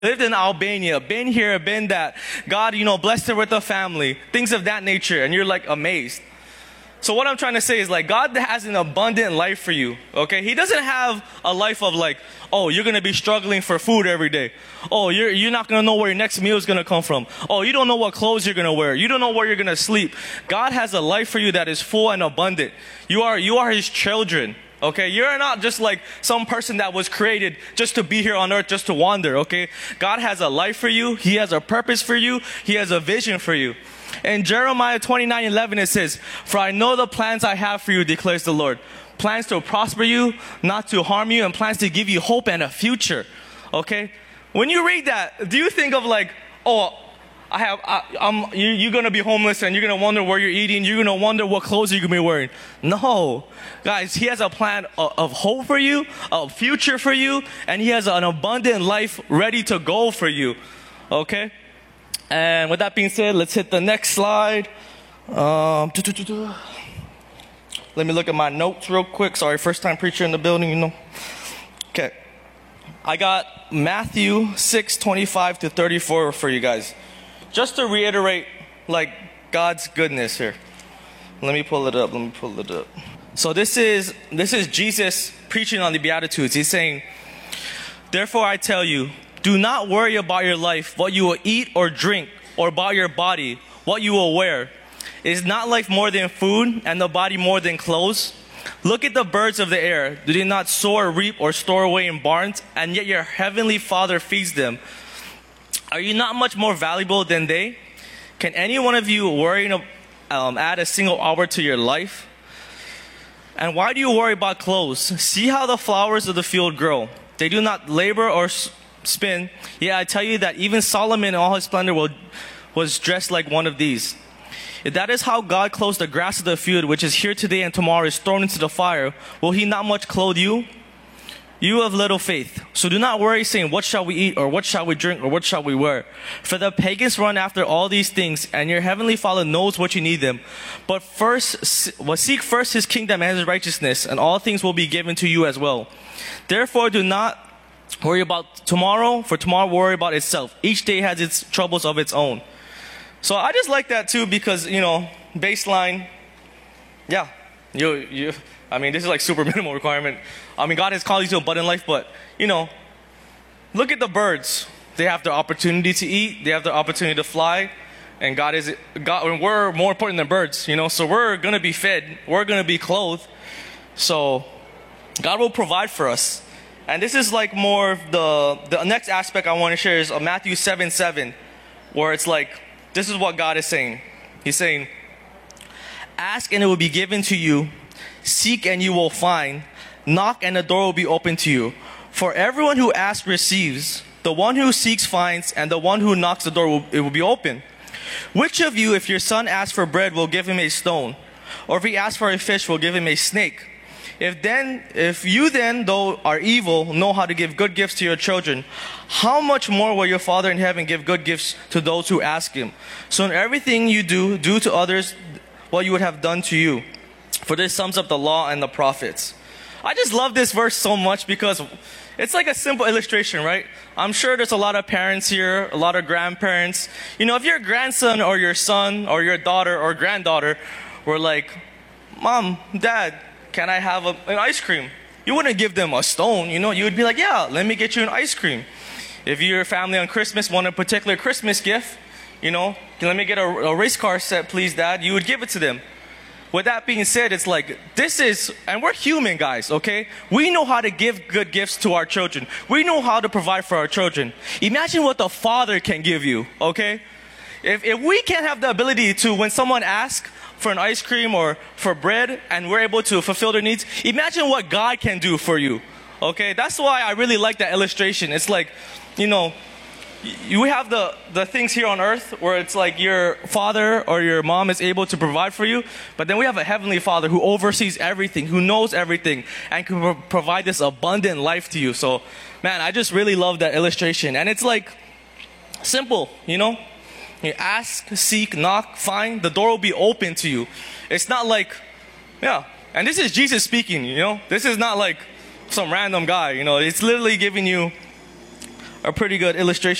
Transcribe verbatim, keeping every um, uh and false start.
lived in Albania, been here, been that. God, you know, blessed her with a family, things of that nature, and you're like amazed. So what I'm trying to say is like, God has an abundant life for you, okay? He doesn't have a life of like, oh, you're going to be struggling for food every day. Oh, you're, you're not going to know where your next meal is going to come from. Oh, you don't know what clothes you're going to wear. You don't know where you're going to sleep. God has a life for you that is full and abundant. You are, you are His children. Okay, you're not just like some person that was created just to be here on earth, just to wander, okay? God has a life for you. He has a purpose for you. He has a vision for you. In Jeremiah twenty-nine eleven, it says, "For I know the plans I have for you, declares the Lord. Plans to prosper you, not to harm you, and plans to give you hope and a future." Okay? When you read that, do you think of like, oh, I have, I, I'm, you, you're going to be homeless and you're going to wonder where you're eating. You're going to wonder what clothes you're going to be wearing. No. Guys, He has a plan of, of hope for you, a future for you, and He has an abundant life ready to go for you. Okay? And with that being said, let's hit the next slide. Um, let me look at my notes real quick. Sorry, first time preacher in the building, you know. Okay. I got Matthew six twenty-five to thirty-four for you guys. Just to reiterate, like, God's goodness here. Let me pull it up. Let me pull it up. So this is this is Jesus preaching on the Beatitudes. He's saying, "Therefore I tell you, do not worry about your life, what you will eat or drink, or about your body, what you will wear. Is not life more than food, and the body more than clothes? Look at the birds of the air. Do they not sow or reap or store away in barns, and yet your heavenly Father feeds them? Are you not much more valuable than they? Can any one of you worrying um, add a single hour to your life? And why do you worry about clothes? See how the flowers of the field grow. They do not labor or spin. Yet I tell you that even Solomon in all his splendor will, was dressed like one of these. If that is how God clothes the grass of the field, which is here today and tomorrow is thrown into the fire, will He not much clothe you? You of little faith. So do not worry, saying, what shall we eat, or what shall we drink, or what shall we wear? For the pagans run after all these things, and your heavenly Father knows what you need them. But first, well, seek first His kingdom and His righteousness, and all things will be given to you as well. Therefore do not worry about tomorrow, for tomorrow will worry about itself. Each day has its troubles of its own. So I just like that too, because, you know, baseline, yeah, you, you, I mean, this is like super minimal requirement. I mean, God has called you to abundant life, but, you know, look at the birds. They have the opportunity to eat. They have the opportunity to fly. And God is, God, and we're more important than birds, you know, so we're going to be fed. We're going to be clothed. So God will provide for us. And this is like more the, the next aspect I want to share is Matthew seven seven, where it's like, this is what God is saying. He's saying, ask and it will be given to you. Seek and you will find. Knock and the door will be open to you. For everyone who asks receives. The one who seeks finds. And the one who knocks the door will, it will be open. Which of you, if your son asks for bread, will give him a stone? Or if he asks for a fish, will give him a snake? If then, if you then, though are evil, know how to give good gifts to your children, how much more will your Father in heaven give good gifts to those who ask Him? So in everything you do, do to others what you would have done to you. For this sums up the law and the prophets. I just love this verse so much because it's like a simple illustration, right? I'm sure there's a lot of parents here, a lot of grandparents. You know, if your grandson or your son or your daughter or granddaughter were like, Mom, Dad, can I have a, an ice cream? You wouldn't give them a stone, you know. You would be like, yeah, let me get you an ice cream. If your family on Christmas want a particular Christmas gift, you know, let me get a, a race car set, please, Dad. You would give it to them. With that being said, it's like, this is, and we're human, guys, okay? We know how to give good gifts to our children. We know how to provide for our children. Imagine what the Father can give you, okay? If, if we can't have the ability to, when someone asks for an ice cream or for bread, and we're able to fulfill their needs, imagine what God can do for you, okay? That's why I really like that illustration. It's like, you know, you have the, the things here on earth where it's like your father or your mom is able to provide for you, but then we have a heavenly Father who oversees everything, who knows everything, and can pro- provide this abundant life to you. So, man, I just really love that illustration. And it's like, simple, you know? You ask, seek, knock, find, the door will be open to you. It's not like, yeah, and this is Jesus speaking, you know? This is not like some random guy, you know? It's literally giving you a pretty good illustration